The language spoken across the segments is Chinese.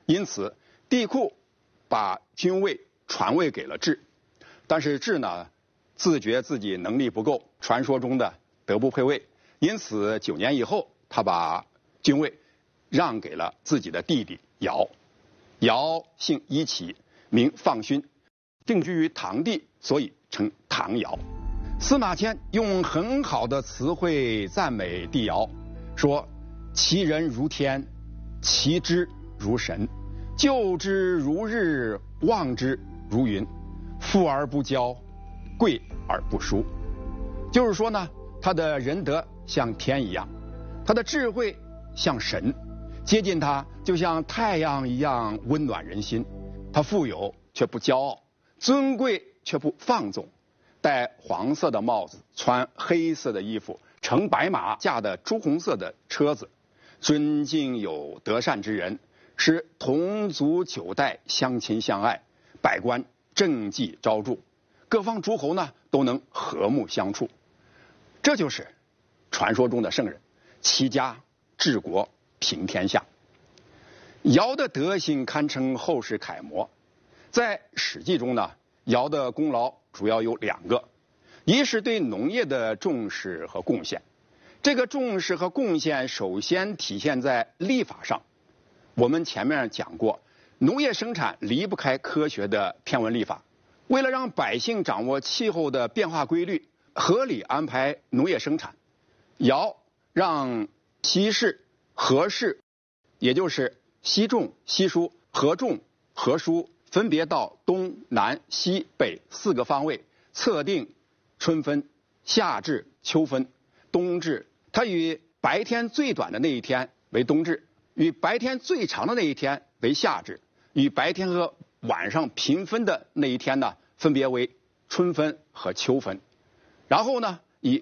因此帝喾把君位传位给了智。但是智呢，自觉自己能力不够，传说中的德不配位，因此9年以后，他把君位让给了自己的弟弟尧。尧姓伊祁，名放勋，定居于唐地，所以称唐尧。司马迁用很好的词汇赞美帝尧，说其人如天，其知如神，就之如日，望之如云，富而不骄，贵而不疏。就是说呢，他的仁德像天一样，他的智慧像神，接近他就像太阳一样温暖人心。他富有却不骄傲，尊贵却不放纵，戴黄色的帽子，穿黑色的衣服，乘白马，驾的朱红色的车子，尊敬有德善之人，使同族9代相亲相爱，百官政绩昭著，各方诸侯呢都能和睦相处。这就是传说中的圣人，齐家治国平天下。尧的德行堪称后世楷模。在《史记》中呢，尧的功劳主要有2个，一是对农业的重视和贡献。这个重视和贡献首先体现在历法上。我们前面讲过，农业生产离不开科学的天文历法。为了让百姓掌握气候的变化规律，合理安排农业生产，尧让西氏、河氏，也就是西种、西疏、河种、河疏，分别到东南西北4个方位，测定春分、夏至、秋分、冬至。它以白天最短的那一天为冬至，与白天最长的那一天为夏至，与白天和晚上平分的那一天呢，分别为春分和秋分。然后呢，以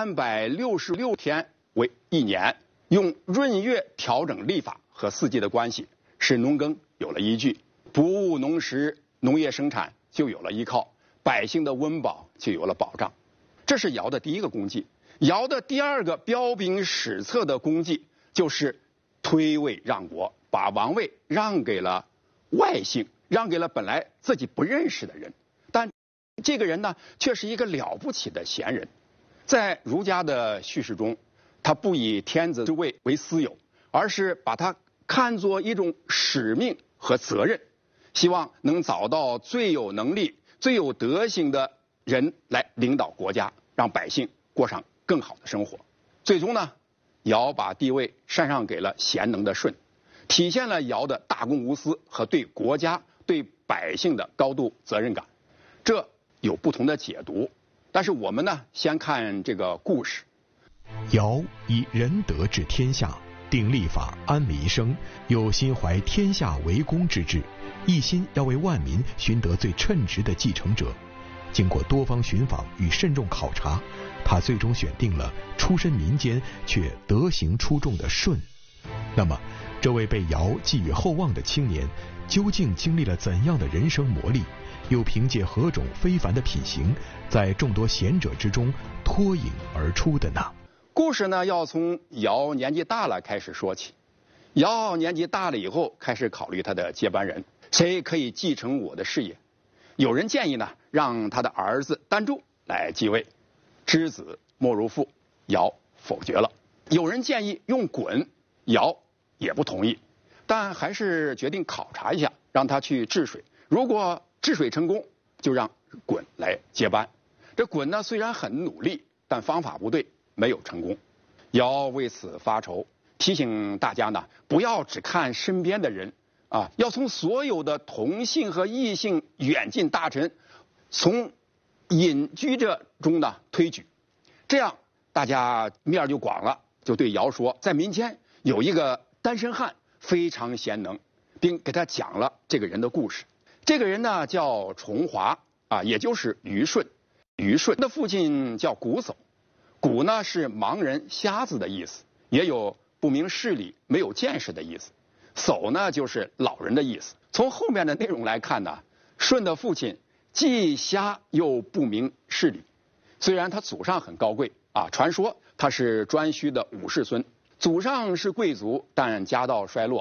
366天为1年，用闰月调整历法和四季的关系，使农耕有了依据，不务农时，农业生产就有了依靠，百姓的温饱就有了保障。这是尧的第一个功绩。尧的第2个彪炳史册的功绩就是推位让国，把王位让给了外姓，让给了本来自己不认识的人。但这个人呢，却是一个了不起的贤人。在儒家的叙事中，他不以天子之位为私有，而是把它看作一种使命和责任，希望能找到最有能力、最有德行的人来领导国家，让百姓过上更好的生活。最终呢，尧把帝位禅让给了贤能的舜，体现了尧的大公无私和对国家、对百姓的高度责任感。这有不同的解读，但是我们呢，先看这个故事。 尧以仁德治天下，定立法，安民生，又心怀天下为公之志，一心要为万民寻得最称职的继承者。经过多方寻访与慎重考察，他最终选定了出身民间却德行出众的舜。那么，这位被尧寄予厚望的青年，究竟经历了怎样的人生磨砺？又凭借何种非凡的品行，在众多贤者之中脱颖而出的呢？ 故事呢，要从尧年纪大了开始说起。尧年纪大了以后，开始考虑他的接班人，谁可以继承我的事业。有人建议呢，让他的儿子丹朱来继位，知子莫如父，尧否决了。有人建议用鲧，尧也不同意，但还是决定考察一下，让他去治水。如果治水成功，就让鲧来接班。这鲧呢，虽然很努力，但方法不对，没有成功。尧为此发愁，提醒大家呢，不要只看身边的人啊，要从所有的同姓和异姓远近大臣，从隐居者中呢推举，这样大家面就广了。就对尧说，在民间有一个单身汉非常贤能，并给他讲了这个人的故事。这个人呢叫重华啊，也就是虞舜。虞舜的父亲叫瞽叟，瞽呢是盲人、瞎子的意思，也有不明事理、没有见识的意思。叟呢就是老人的意思。从后面的内容来看呢，舜的父亲既瞎又不明事理。虽然他祖上很高贵啊，传说他是颛顼的5世孙，祖上是贵族，但家道衰落。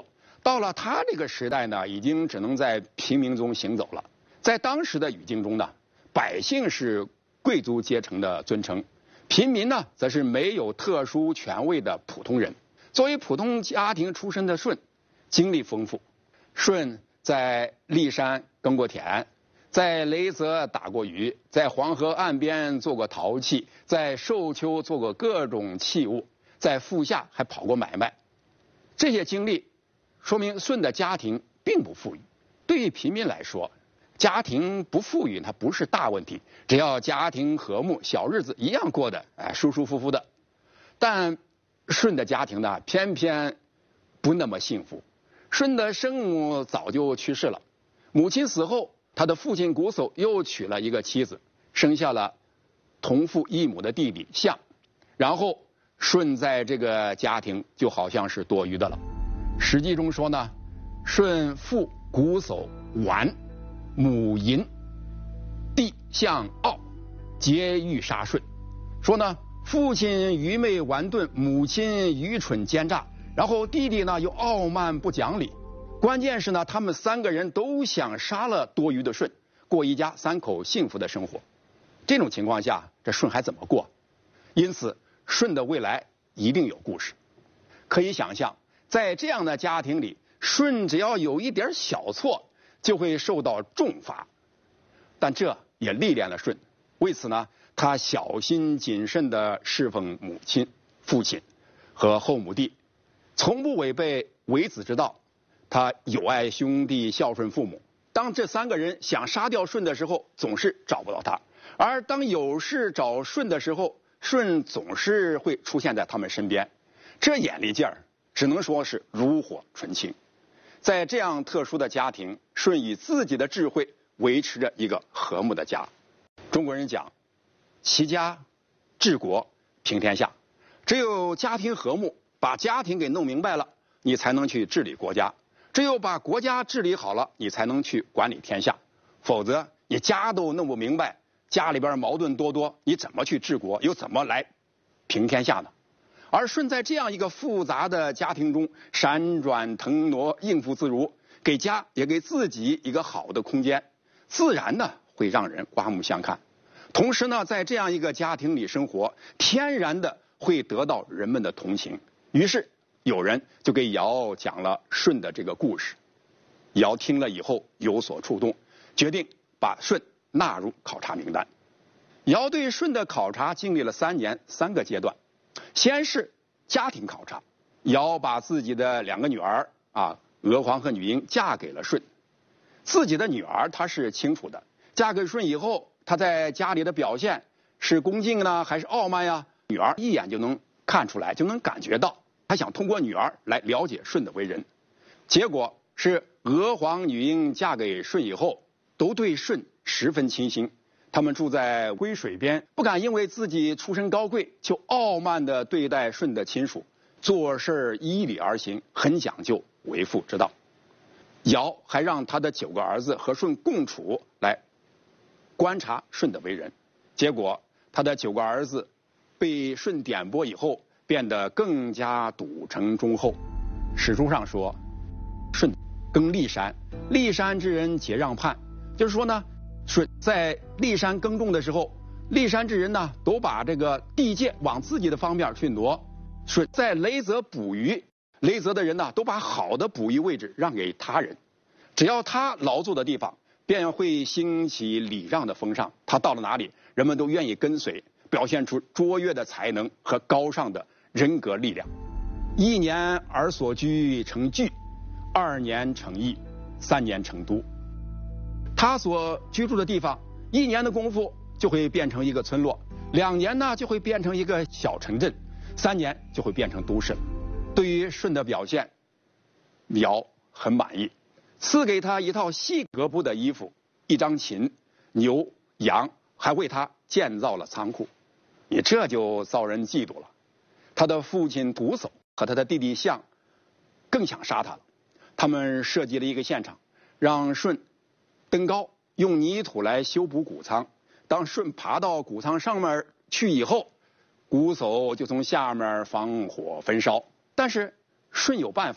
到了他这个时代呢，已经只能在平民中行走了。在当时的语境中呢，百姓是贵族阶层的尊称，平民呢则是没有特殊权位的普通人。作为普通家庭出身的舜，经历丰富。舜在骊山耕过田，在雷泽打过鱼，在黄河岸边做过陶器，在寿丘做过各种器物，在富夏还跑过买卖。这些经历说明舜的家庭并不富裕。对于平民来说，家庭不富裕它不是大问题，只要家庭和睦，小日子一样过得舒舒服服的。但舜的家庭呢，偏偏不那么幸福。舜的生母早就去世了，母亲死后，他的父亲瞽叟又娶了一个妻子，生下了同父异母的弟弟象。然后舜在这个家庭就好像是多余的了。史记中说呢，舜父瞽叟绾，母淫，弟象傲，皆欲杀舜。说呢，父亲愚昧顽钝，母亲愚蠢奸诈，然后弟弟呢又傲慢不讲理。关键是呢，他们三个人都想杀了多余的舜，过一家三口幸福的生活。这种情况下，这舜还怎么过？因此，舜的未来一定有故事。可以想象，在这样的家庭里，舜只要有一点小错，就会受到重罚。但这也历练了舜，为此呢，他小心谨慎地侍奉母亲、父亲和后母弟，从不违背为子之道。他友爱兄弟，孝顺父母。当这三个人想杀掉舜的时候，总是找不到他；而当有事找舜的时候，舜总是会出现在他们身边。这眼力劲儿，只能说是炉火纯青。在这样特殊的家庭，舜以自己的智慧维持着一个和睦的家。中国人讲，齐家、治国、平天下。只有家庭和睦，把家庭给弄明白了，你才能去治理国家。只有把国家治理好了，你才能去管理天下。否则你家都弄不明白，家里边矛盾多，你怎么去治国，又怎么来平天下呢？而舜在这样一个复杂的家庭中闪转腾挪，应付自如，给家也给自己一个好的空间，自然呢会让人刮目相看。同时呢，在这样一个家庭里生活，天然的会得到人们的同情。于是有人就给尧讲了舜的这个故事。尧听了以后有所触动，决定把舜纳入考察名单。尧对舜的考察经历了3年3个阶段。先是家庭考察，尧把自己的2个女儿娥皇和女英嫁给了舜。自己的女儿他是清楚的，嫁给舜以后，他在家里的表现是恭敬呢还是傲慢呀？女儿一眼就能看出来，就能感觉到。他想通过女儿来了解舜的为人。结果是娥皇、女英嫁给舜以后，都对舜十分倾心。他们住在渭水边，不敢因为自己出身高贵就傲慢地对待舜的亲属，做事依礼而行，很讲究为父之道。尧还让他的9个儿子和舜共处，来观察舜的为人。结果他的9个儿子被舜点拨以后，变得更加笃诚忠厚。史书上说，舜耕骊山，骊山之人皆让畔。就是说呢，舜在骊山耕种的时候，骊山之人呢都把这个地界往自己的方面去挪。舜在雷泽捕鱼，雷泽的人呢都把好的捕鱼位置让给他人，只要他劳作的地方，便会兴起礼让的风尚。他到了哪里，人们都愿意跟随，表现出卓越的才能和高尚的人格力量。1年而所居成聚，2年成邑，3年成都。他所居住的地方，1年的功夫就会变成一个村落，2年呢就会变成一个小城镇，3年就会变成都市。对于舜的表现，尧很满意，赐给他一套细格布的衣服、1张琴、牛、羊，还为他建造了仓库。你这就遭人嫉妒了。他的父亲瞽叟和他的弟弟象更想杀他了。他们设计了一个现场，让舜登高，用泥土来修补谷仓。当舜爬到谷仓上面去以后，瞽叟就从下面防火焚烧。但是舜有办法，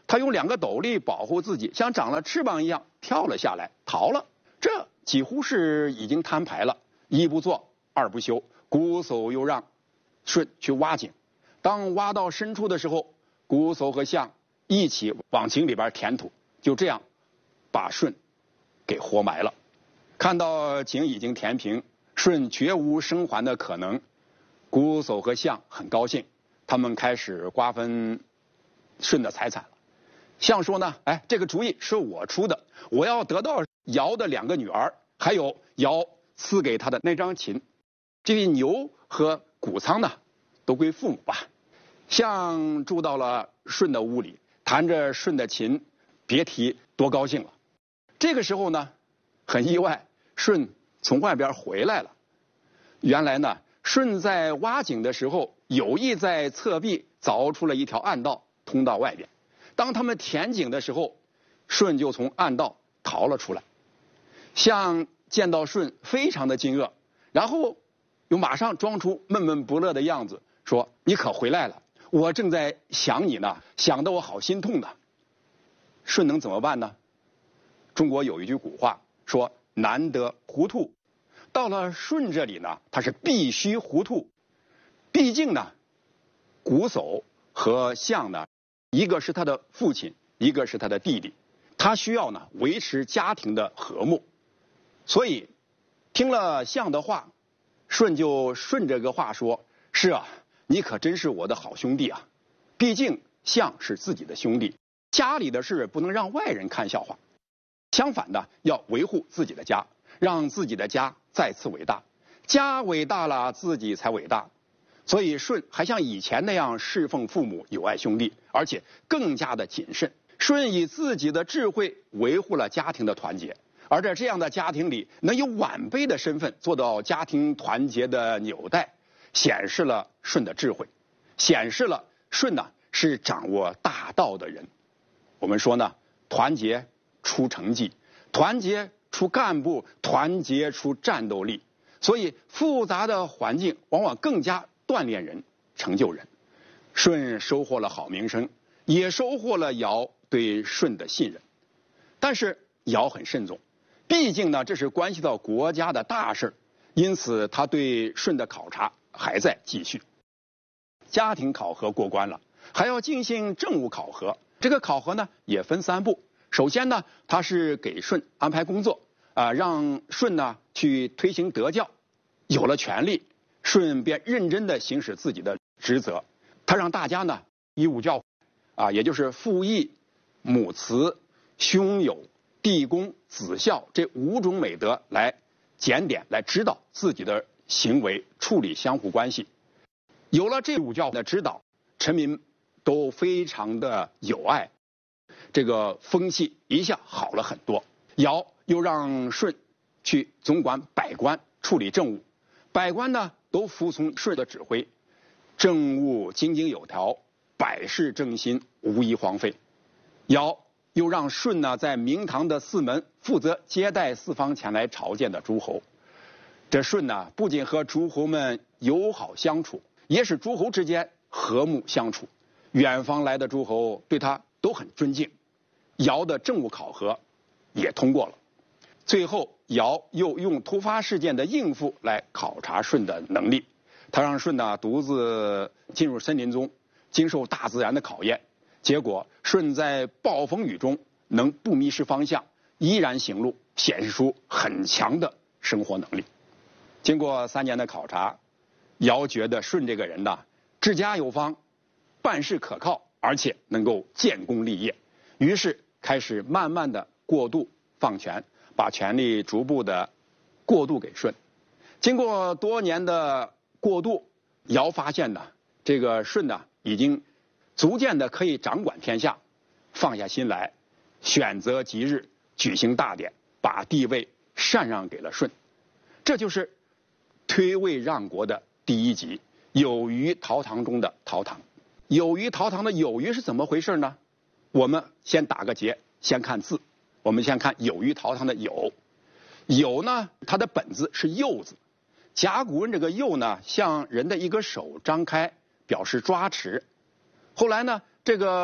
他用2个斗笠保护自己，像长了翅膀一样跳了下来，逃了。这几乎是已经摊牌了，一不做二不休。瞽叟又让舜去挖井，当挖到深处的时候，瞽叟和象一起往井里边填土，就这样把舜给活埋了。看到井已经填平，舜绝无生还的可能，瞽叟和象很高兴，他们开始瓜分舜的财产了。象说呢，哎，这个主意是我出的，我要得到尧的2个女儿，还有尧赐给他的那张琴。这些牛和谷仓呢，都归父母吧。象住到了舜的屋里，弹着舜的琴，别提多高兴了。这个时候呢，很意外，舜从外边回来了。原来呢，舜在挖井的时候，有意在侧壁凿出了一条暗道，通到外边。当他们填井的时候，舜就从暗道逃了出来。象见到舜非常的惊愕，然后又马上装出闷闷不乐的样子，说：“你可回来了，我正在想你呢，想得我好心痛呢。”舜能怎么办呢？中国有一句古话说：“难得糊涂。”到了舜这里呢，他是必须糊涂。毕竟呢，瞽叟和象呢，一个是他的父亲，一个是他的弟弟，他需要呢维持家庭的和睦。所以听了象的话，舜就顺着个话说：“是啊，你可真是我的好兄弟啊！毕竟象是自己的兄弟，家里的事不能让外人看笑话。相反的，要维护自己的家，让自己的家再次伟大。家伟大了，自己才伟大。”所以舜还像以前那样侍奉父母，友爱兄弟，而且更加的谨慎。舜以自己的智慧维护了家庭的团结，而在这样的家庭里，能以晚辈的身份做到家庭团结的纽带，显示了舜的智慧，显示了舜呢是掌握大道的人。我们说呢，团结出成绩，团结出干部，团结出战斗力。所以复杂的环境往往更加锻炼人，成就人。舜收获了好名声，也收获了尧对舜的信任。但是尧很慎重，毕竟呢，这是关系到国家的大事，因此他对舜的考察还在继续。家庭考核过关了，还要进行政务考核。这个考核呢也分3步。首先呢，他是给舜安排工作，让舜呢去推行德教。有了权力，舜便认真的行使自己的职责。他让大家呢以5教也就是父义、母慈、兄友、弟恭、子孝这5种美德来检点，来指导自己的行为，处理相互关系。有了这5教的指导，臣民都非常的友爱，这个风气一下好了很多。尧又让舜去总管百官，处理政务，百官呢都服从舜的指挥，政务井井有条，百事正心，无一荒废。尧又让舜呢在明堂的4门负责接待4方前来朝见的诸侯。这舜呢不仅和诸侯们友好相处，也使诸侯之间和睦相处。远方来的诸侯对他都很尊敬。尧的政务考核也通过了。最后尧又用突发事件的应付来考察舜的能力。他让舜呢独自进入森林中，经受大自然的考验。结果舜在暴风雨中能不迷失方向，依然行路，显示出很强的生活能力。经过3年的考察，尧觉得舜这个人呢治家有方，办事可靠，而且能够建功立业。于是开始慢慢的过渡放权，把权力逐步的过渡给舜。经过多年的过渡，尧发现呢，这个舜呢已经逐渐的可以掌管天下，放下心来，选择吉日举行大典，把地位禅让给了舜。这就是推位让国的第1集，有虞陶唐中的陶唐。有虞陶唐的有虞是怎么回事呢？我们先打个结，先看字。我们先看有虞陶唐的有。有呢，它的本字是右字。甲骨文这个右呢，像人的一个手张开，表示抓持。后来呢，这个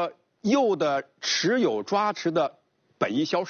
右的持有抓持的本意消失。